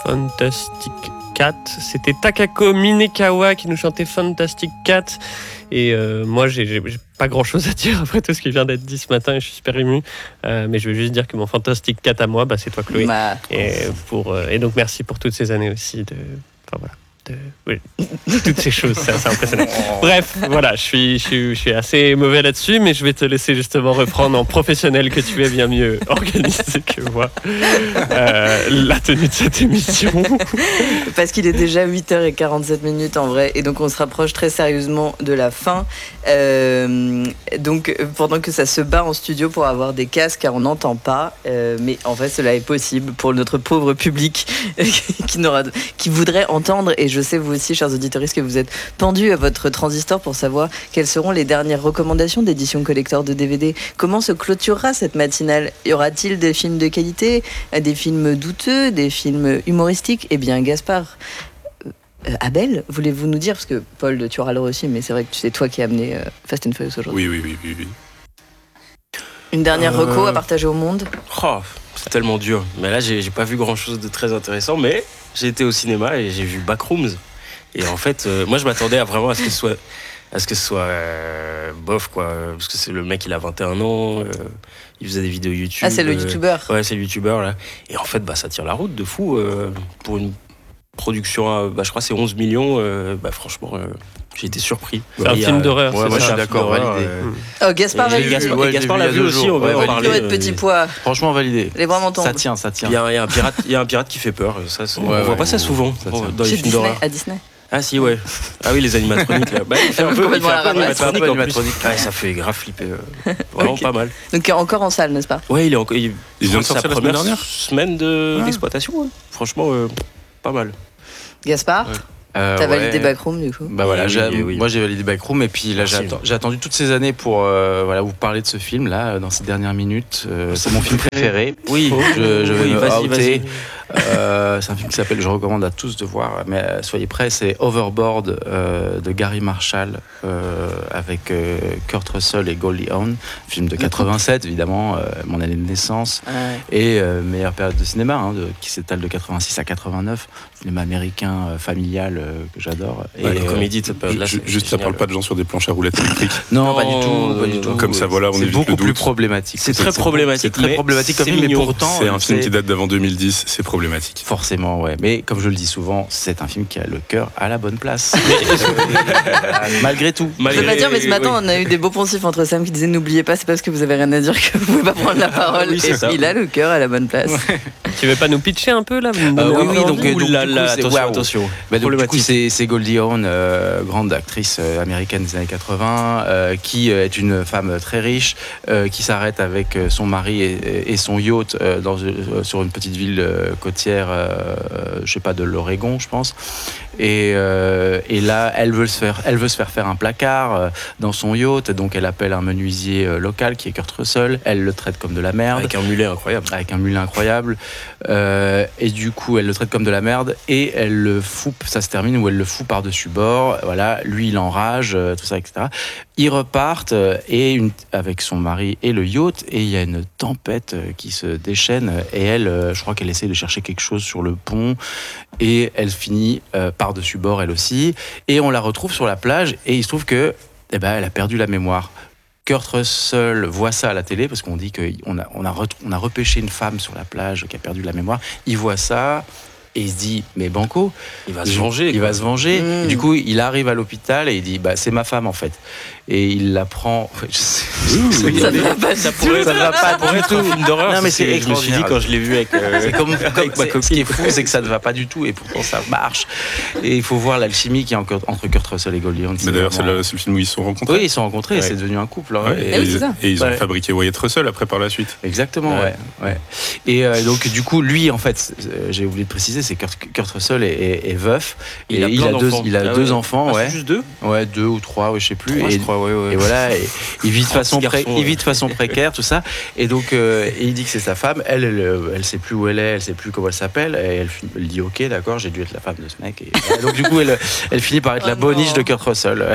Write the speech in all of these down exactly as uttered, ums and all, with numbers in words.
Fantastic Cat. C'était Takako Minekawa qui nous chantait Fantastic Cat. Et euh, moi, j'ai, j'ai, j'ai pas grand-chose à dire après tout ce qui vient d'être dit ce matin. Et je suis super ému. Euh, mais je veux juste dire que mon Fantastic Cat à moi, bah, c'est toi, Chloé. Bah. Et, pour, euh, et donc, merci pour toutes ces années aussi. De... Enfin, voilà. De... Oui. Toutes ces choses, c'est assez impressionnant. Bref, voilà, je suis, je, suis, je suis assez mauvais là-dessus, mais je vais te laisser justement reprendre en professionnel que tu es bien mieux organisé que moi euh, la tenue de cette émission. Parce qu'il est déjà huit heures quarante-sept minutes en vrai, et donc on se rapproche très sérieusement de la fin. Euh, donc pendant que ça se bat en studio pour avoir des casques, car on n'entend pas, euh, mais en fait cela est possible pour notre pauvre public qui, n'aura, qui voudrait entendre. Et je sais, vous aussi, chers auditeurs, que vous êtes pendus à votre transistor pour savoir quelles seront les dernières recommandations d'édition collector de D V D. Comment se clôturera cette matinale ? Y aura-t-il des films de qualité, des films douteux, des films humoristiques ? Eh bien, Gaspard, euh, Abel, voulez-vous nous dire, parce que Paul, tu auras le reçu, mais c'est vrai que c'est toi qui as amené euh, Fast and Furious aujourd'hui. Oui, oui, oui, oui, oui. Une dernière Euh... reco à partager au monde ? Oh, c'est tellement dur. Mais là, j'ai, j'ai pas vu grand-chose de très intéressant, mais j'ai été au cinéma et j'ai vu Backrooms. Et en fait, euh, moi, je m'attendais à vraiment à ce que ce soit, à ce que ce soit euh, bof, quoi. Parce que c'est le mec, il a vingt et un ans, euh, il faisait des vidéos YouTube. Ah, c'est le youtubeur. Euh, ouais, c'est le youtubeur, là. Et en fait, bah, ça tire la route de fou. Euh, pour une production, à, bah, je crois que c'est onze millions. Euh, bah, franchement, euh, j'ai été surpris. C'est un il film a, d'horreur. Ouais, moi, je suis d'accord, validé. Euh, Oh, Gaspard et validé. Gaspard, Ouais, Gaspard j'ai l'a vu vu il y a deux aussi, jours. on va Ouais, en validé. parler. Kilo de petits pois. Franchement, validé. Les bras m'en tombent. Ça tient, ça tient. Il y, a, il y a un pirate, il y a un pirate qui fait peur. Ça, c'est, Ouais, on ouais, voit pas ouais, ça souvent ça dans tient. les Chez films Disney, d'horreur. à Disney. Ah si, ouais. Ah oui, les animatroniques là. Bah, il fait un peu, il fait un peu animatronique en plus. Ouais, ça fait grave flipper. Euh, vraiment Okay. pas mal. Donc encore en salle, n'est-ce pas ? Ouais, il est encore. Il, Ils viennent de sa sortir la première semaine dernière semaine de, Ah. d'exploitation. Ouais. Franchement, euh, pas mal. Gaspard, Ouais. Euh, t'as ouais. validé Backroom du coup ? Bah voilà, Oui, j'ai, oui, oui. moi j'ai validé Backroom et puis là j'ai, Merci. atten- j'ai attendu toutes ces années pour euh, voilà, vous parler de ce film là dans ces dernières minutes. Euh, c'est mon film préféré. Oui, Je, je vais oui, me vas-y, outer. vas-y. Euh, c'est un film qui s'appelle, je recommande à tous de voir, mais euh, soyez prêts, c'est Overboard euh, de Gary Marshall euh, avec euh, Kurt Russell et Goldie Hawn, film de quatre-vingt-sept évidemment, euh, mon année de naissance, Ouais. et euh, meilleure période de cinéma hein, de, qui s'étale de quatre-vingt-six à quatre-vingt-neuf, cinéma américain euh, familial euh, que j'adore. Et, Ouais, la euh, comédie de cette période-là. ju- c'est juste, ça génial. parle pas de gens sur des planches à roulettes électriques. Non, Non, pas du tout, pas du euh, tout. comme ça, voilà, on c'est évite beaucoup le plus doute. problématique. C'est très problématique, C'est très mais problématique comme c'est film, mais mignon. pourtant, C'est un film c'est- qui date d'avant deux mille dix, c'est problématique. Forcément, ouais. Mais comme je le dis souvent, c'est un film qui a le cœur à la bonne place. Malgré tout. Je veux pas dire, mais ce matin, on a eu des beaux poncifs entre Sam qui disaient n'oubliez pas, c'est parce que vous avez rien à dire que vous pouvez pas prendre la parole. Oui, c'est Et ça. il a le cœur à la bonne place. Tu veux pas nous pitcher un peu là ? Vous me Euh, donnez oui, un peu oui, donc, envie euh, donc, Ouh là du coup, là, c'est- attention, waouh. attention. Bah, donc, du coup, Problématique. c'est, c'est Goldie Hawn, euh, grande actrice euh, américaine des années quatre-vingts, euh, qui euh, est une femme très riche, euh, qui s'arrête avec euh, son mari et, et son yacht euh, dans, euh, sur une petite ville euh, côtière, euh, je sais pas, de l'Oregon, je pense. Et, euh, et là, elle veut se faire, elle veut se faire faire un placard euh, dans son yacht, donc elle appelle un menuisier euh, local qui est Kurt Russell. Elle le traite comme de la merde. Avec un mulet incroyable. Avec un mulet incroyable. Euh, et du coup, elle le traite comme de la merde et elle le fout, ça se termine où elle le fout par-dessus bord. Voilà, lui, il enrage, euh, tout ça, et cetera. Ils repartent euh, et une, avec son mari et le yacht et il y a une tempête euh, qui se déchaîne et elle, euh, je crois qu'elle essaie de chercher quelque chose sur le pont et elle finit euh, par-dessus bord elle aussi et on la retrouve sur la plage et il se trouve que, eh ben, elle a perdu la mémoire. Kurt Russell voit ça à la télé parce qu'on dit qu'on a, on a, ret- on a repêché une femme sur la plage qui a perdu la mémoire. Il voit ça et il se dit mais banco, Il va se venger. il quoi. va se venger. Mmh. Du coup, il arrive à l'hôpital et il dit bah c'est ma femme en fait. Et il la prend. Je sais- Ça ne va pas Ça du pourrait, tout. Ça va pas pourrait du être tout. un film d'horreur. Non, mais c'est je me suis dit extraordinaire. quand je l'ai vu avec, euh, C'est comme, comme avec ma c'est- ce qui est copine. fou, c'est que ça ne va pas du tout et pourtant ça marche. Et il faut voir l'alchimie qu'il y a entre entre Kurt Russell et Goldie Hawn. Mais d'ailleurs, c'est vraiment- le, c'est le film où ils se sont rencontrés. Oui, ils se sont rencontrés et Ouais. c'est devenu un couple. hein. Ouais, Et- et, Ah oui, ils, c'est ça. et ils ont Ouais. fabriqué Wyatt Russell après par la suite. Exactement, ouais. Ouais. ouais. Et euh, donc, du coup, lui, en fait, euh, j'ai oublié de préciser, c'est Kurt, Kurt Russell est, est- est veuf. Et Il a il plein a deux, d'enfants. il a Ah deux ouais. enfants, Ah, ouais. c'est juste deux. Ouais, deux ou trois, ouais, je sais plus. Trois, et, je crois, ouais, ouais. et voilà, et il vit de Trois façon petits pré- garçons, il vit ouais. de façon précaire, tout ça. Et donc, euh, et il dit que c'est sa femme. Elle, elle, euh, elle sait plus où elle est, elle sait plus comment elle s'appelle. Et elle, fin- elle dit ok, d'accord, j'ai dû être la femme de ce mec. Et, voilà. Donc du coup, elle, elle finit par être Oh la boniche non. de Kurt Russell.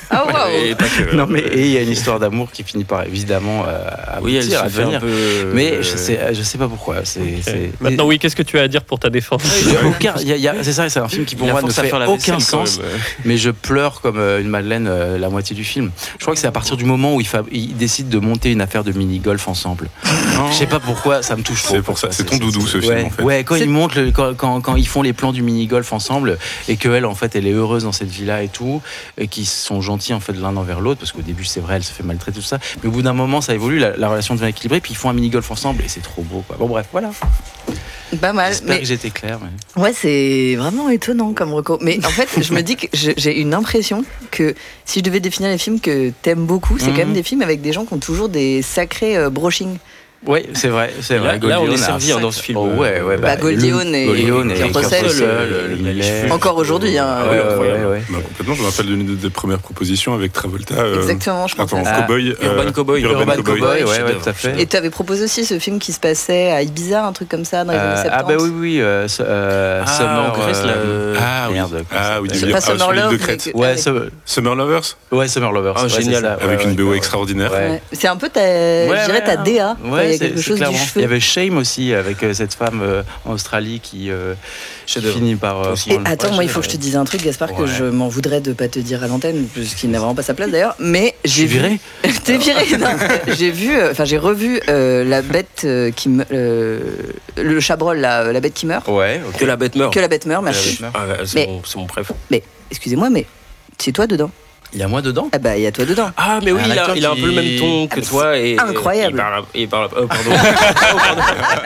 Ah waouh. Et pas que. Non mais et il y a une histoire d'amour qui finit par évidemment euh, Oui, elle aboutir, se à fait un devenir. peu. euh, Mais je sais, je sais pas pourquoi. C'est, c'est... Maintenant, oui, qu'est-ce que tu as à dire pour ta défense? Il y a aucun, il y a- il y a- c'est ça, c'est un film qui pour il a moi ne force à fait faire la aucun vaisselle, quand sens. même. Mais je pleure comme euh, une madeleine euh, la moitié du film. Je crois que c'est à partir du moment où ils, fa- ils décident de monter une affaire de mini-golf ensemble. Je sais pas pourquoi, ça me touche trop. C'est pour ça, c'est ton doudou, ce film, Ouais, en fait. ouais, quand C'est- ils montent, le- quand, quand, quand ils font les plans du mini-golf ensemble et qu'elle, en fait, elle est heureuse dans cette vie-là et tout, et qu'ils sont gentils en fait l'un envers l'autre, parce qu'au début, c'est vrai, elle se fait maltraiter, tout ça. Mais au bout d'un moment, ça évolue, la, la relation devient équilibrée, puis ils font un mini-golf ensemble et c'est trop beau, quoi. Bon, bref, voilà. Pas mal. J'espère Mais que j'étais clair. Mais... ouais, c'est vraiment étonnant comme recours. Mais en fait, je me dis que je- j'ai une impression que si je devais définir les films que t'aimes beaucoup, c'est Mhm. quand même des films avec des gens qui ont toujours des sacrés euh, brochings. Oui, c'est vrai, c'est vrai. Là- là, on est Goldie Hawn a servi, un hein, dans sac- ce film. Oh, ouais, ouais. Bah, Goldie Hawn et Goldie Hawn et Kurt Kurt Russell, Russell, euh, le il a les Miller. cheveux. Encore aujourd'hui, hein. Ouais, ouais, incroyable. ouais, ouais. Bah, complètement, je me rappelle d'une des premières propositions avec Travolta. euh, Exactement, je pense. Attends, à ça. Ah, Cowboy. euh, Urban Cowboy. Urban, Urban Cowboy. Cowboy, ouais, ouais, chef-d'œuvre, tout à fait. Et tu avais proposé aussi ce film qui se passait à Ibiza, un truc comme ça, dans les années Euh, soixante-dix. ah bah oui, oui, euh, ce- euh, Ah, Summer. en Grèce, là, euh, euh, Ah oui. Merde, comment Ah ça oui, s'appelle C'est du- pas ah, Summer sur l'île Love, de mais Crète. que- Ouais, avec- Summer, Summer Lovers ouais, Summer Lovers. Ah, ouais, c'est génial. ça, avec ouais, une ouais, B O ouais. extraordinaire. Ouais. Ouais. C'est un peu ta, Ouais, je dirais ouais, ta ouais. D A. Ouais, il y a c'est- quelque c'est chose du clairement. cheveu. Il y avait Shame aussi avec euh, cette femme euh, en Australie qui, euh, qui Chef-d'œuvre. finit par. euh, Aussi. Et prendre- attends, Ouais, moi, il faut que je te dise un truc, Gaspard, que Ouais. je m'en voudrais de pas te dire à l'antenne, puisqu'il n'a vraiment pas sa place d'ailleurs. Mais Je j'ai suis vu. viré. T'es viré. Non, j'ai vu, euh, enfin, j'ai revu euh, la bête euh, qui, me- euh, le chabrol, la, la bête qui meurt. Ouais, ok. Que la bête meurt. Que la bête meurt, Que la merci. bête meurt. Ah, ouais, c'est Mais- mon, c'est mon préf. Mais excusez-moi, mais c'est toi dedans. Il y a moi dedans. Ah bah, il y a toi dedans. Ah, mais oui, Un il a, acteur il a un qui- peu le même ton Ah, que mais toi. Et, incroyable. Et, parle- et parle- oh, pardon. Oh, pardon.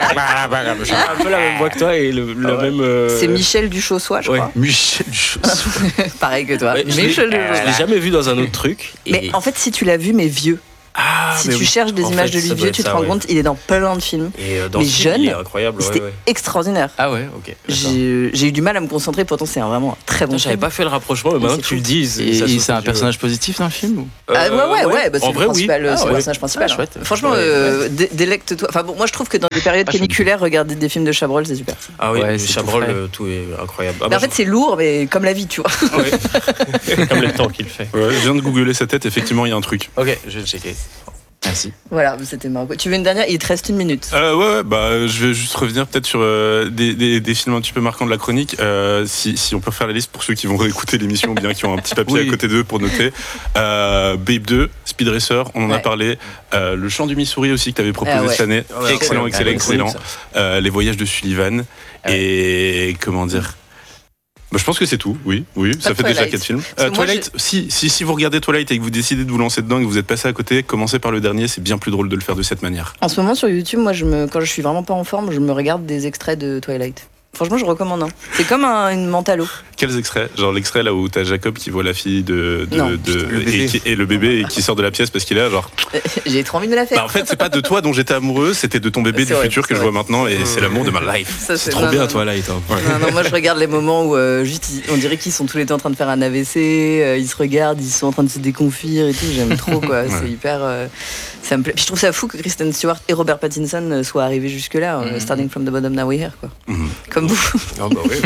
Il a un peu la même voix que toi et le, le Ah ouais. même. euh, C'est Michel Duchossois, je ouais. crois. Michel Duchossois. Pareil que toi. Ouais, je l'ai- Michel Je Duchossois. l'ai jamais vu dans un autre truc. Et... Mais en fait, si tu l'as vu, mais vieux, ah, si mais tu oui. cherches des En images fait, de lui ça doit vieux, être tu te ça, rends ouais. compte, il est dans plein de films. Et euh, dans mais ce film, il est jeune, incroyable. C'était Ouais, ouais. extraordinaire. Ah ouais, ok. D'accord. J'ai j'ai eu du mal à me concentrer, pourtant c'est un vraiment un très bon Putain, J'avais film. pas fait le rapprochement, mais Mais maintenant c'est que tu le fou. dis, c'est- Et, ça et saute c'est aux un yeux. personnage positif dans le film ou Ah ouais, ouais, ouais, bah, c'est En le vrai, oui. principal, Ah c'est le ouais. personnage principal. Ah, hein. chouette. Franchement, Ouais, euh, dé- délecte-toi. Enfin bon, moi je trouve que dans des périodes Ah, je me caniculaires, regarder des films de Chabrol, c'est super. Ah oui, Ouais, le c'est Chabrol, tout frais. euh, tout est incroyable. Ah, Mais moi, en fait, c'est lourd, mais comme la vie, tu vois. je- ouais. C'est comme le temps qu'il fait. Ouais, je viens de googler sa tête, effectivement, il y a un truc. Ok, je vais checker. Merci. Voilà, c'était marrant. Tu veux une dernière? Il te reste une minute. Euh, ouais, ouais, bah, je vais juste revenir peut-être sur euh, des, des, des films un petit peu marquants de la chronique. Euh, si, si on peut faire la liste pour ceux qui vont réécouter l'émission, ou bien qui ont un petit papier Oui. à côté d'eux pour noter. Euh, Babe deux, Speed Racer, on en a Ouais. parlé. Euh, le Chant du Missouri aussi que tu avais proposé Ah ouais. cette année. Ouais, excellent, incroyable. excellent, Ah, excellent. chronique, Euh, les Voyages de Sullivan. Ah ouais. Et comment dire bah, je pense que c'est tout, oui, oui, ça fait déjà Twilight. quatre films. Parce que moi, Twilight, si, si, si vous regardez Twilight et que vous décidez de vous lancer dedans et que vous êtes passé à côté, commencez par le dernier, c'est bien plus drôle de le faire de cette manière. En ce moment sur YouTube, moi, je me, quand je suis vraiment pas en forme, je me regarde des extraits de Twilight. Franchement, je recommande. Hein. C'est comme un, une mentalo. Quels extraits? Genre l'extrait là où t'as Jacob qui voit la fille de, de, Non. de- Le bébé. et, qui- et le bébé et qui sort de la pièce parce qu'il est là genre. J'ai trop envie de me la faire. Bah en fait c'est pas de toi dont j'étais amoureux, c'était de ton bébé C'est du vrai, futur que c'est je vrai. vois maintenant et c'est l'amour de ma life. Ça, C'est trop non, bien, non, toi, là, Ethan. Non, non, moi je regarde les moments où euh, juste ils- on dirait qu'ils sont tous les deux en train de faire un A V C, euh, ils se regardent, ils sont en train de se déconfire et tout. J'aime trop quoi. C'est hyper. euh, ça me plaît. Puis je trouve ça fou que Kristen Stewart et Robert Pattinson euh, soient arrivés jusque là, Mhm. starting from the bottom now we're here quoi. Mhm. Comme vous. Ah bah oui.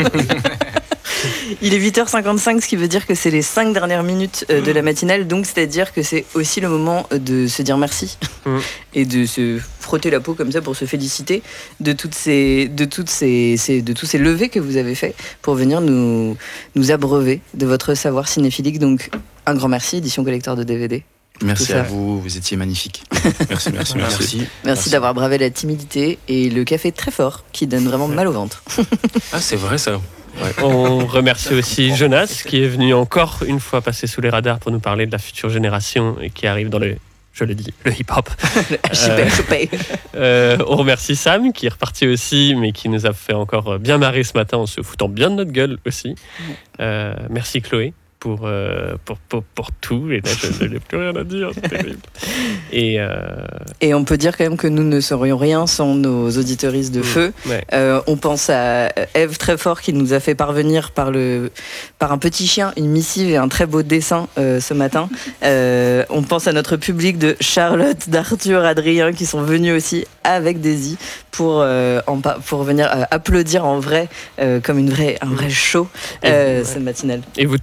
Il est huit heures cinquante-cinq, ce qui veut dire que c'est les cinq dernières minutes euh, de la matinale, donc c'est-à-dire que c'est aussi le moment de se dire merci Mm. et de se frotter la peau comme ça pour se féliciter de toutes ces, de toutes ces, ces- de tous ces levées que vous avez fait pour venir nous, nous abreuver de votre savoir cinéphilique. Donc un grand merci, édition collector de D V D. Merci Tout ça. à vous, vous étiez magnifique. Merci, merci, merci. Merci, d'avoir bravé la timidité et le café très fort qui donne vraiment mal au ventre. Ah, c'est vrai, ça. On remercie aussi Jonas qui est venu encore une fois passer sous les radars pour nous parler de la future génération et qui arrive dans le, je le dis, le hip-hop. Je paye, je paye. Euh, on remercie Sam qui est reparti aussi mais qui nous a fait encore bien marrer ce matin en se foutant bien de notre gueule aussi. Euh, merci Chloé. Pour, euh, pour, pour, pour tout, et là je n'ai plus rien à dire, c'est terrible. Et, euh, Et on peut dire quand même que nous ne serions rien sans nos auditeuristes de feu. ouais. Euh, on pense à Eve très fort qui nous a fait parvenir par, le, par un petit chien une missive et un très beau dessin euh, ce matin. Euh, on pense à notre public de Charlotte, d'Arthur, Adrien qui sont venus aussi avec Daisy pour, euh, en, pa- pour venir euh, applaudir en vrai, euh, comme une vraie, un vrai show, Et euh, vous, ouais. cette matinale. Et vous tous qui nous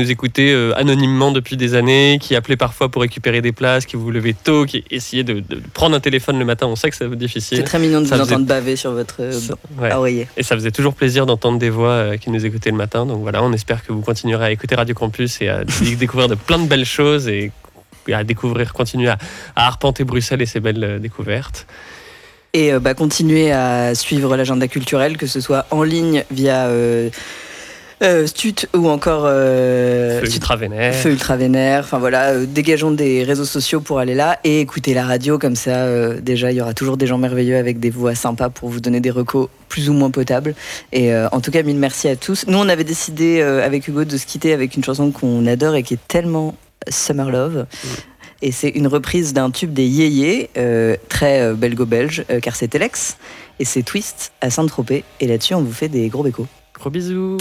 nous écoutaient euh, anonymement depuis des années, qui appelaient parfois pour récupérer des places, qui vous levaient tôt, qui essayaient de, de prendre un téléphone le matin. On sait que c'est difficile. C'est très mignon de Ça vous faisait- entendre baver sur votre euh, Ça- ouais. oreiller. Et ça faisait toujours plaisir d'entendre des voix euh, qui nous écoutaient le matin. Donc voilà, on espère que vous continuerez à écouter Radio Campus et à d- découvrir de plein de belles choses et et à découvrir, continuer à, à arpenter Bruxelles et ses belles euh, découvertes. Et euh, bah, continuez à suivre l'agenda culturel, que ce soit en ligne via euh, euh, Stut ou encore euh, Feu Stut- ultra-vénère. Feu ultra-vénère. Enfin voilà, euh, dégageons des réseaux sociaux pour aller là et écouter la radio. Comme ça, euh, déjà, il y aura toujours des gens merveilleux avec des voix sympas pour vous donner des recos plus ou moins potables. Et euh, en tout cas, mille merci à tous. Nous, on avait décidé euh, avec Hugo de se quitter avec une chanson qu'on adore et qui est tellement Summer Love. Mm. Et c'est une reprise d'un tube des Yéyés, euh, très euh, belgo-belge, euh, car c'est Telex. Et c'est Twist à Saint-Tropez. Et là-dessus, on vous fait des gros bécos. Gros bisous.